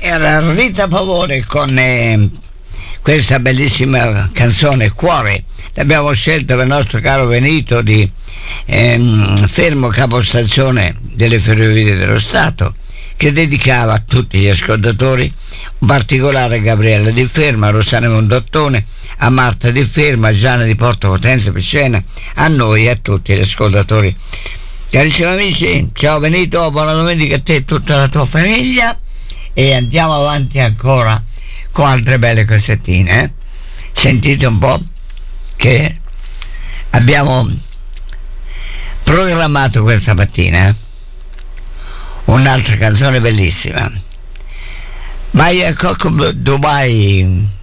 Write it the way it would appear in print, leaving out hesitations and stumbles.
era Rita Pavone con questa bellissima canzone Cuore. L'abbiamo scelta per il nostro caro Benito di fermo capostazione delle Ferrovie dello Stato, che dedicava a tutti gli ascoltatori, in particolare a Gabriella Di Ferma, a Rossana Mondottone, a Marta Di Ferma, a Gianna di Porto Potenza Picena, a noi e a tutti gli ascoltatori. Carissimi amici, ciao Benito, buona domenica a te e tutta la tua famiglia, e andiamo avanti ancora con altre belle cassettine. Sentite un po' che abbiamo programmato questa mattina un'altra canzone bellissima. Vai a Dubai